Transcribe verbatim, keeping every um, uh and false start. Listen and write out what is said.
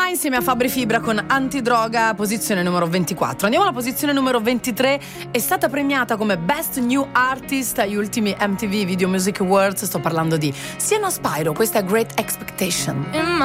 Stromae insieme a Fabri Fibra con Antidroga, posizione numero ventiquattro. Andiamo alla posizione numero ventitré. È stata premiata come Best New Artist agli ultimi M T V Video Music Awards. Sto parlando di Sienna Spyro. Questa è Great Expectation.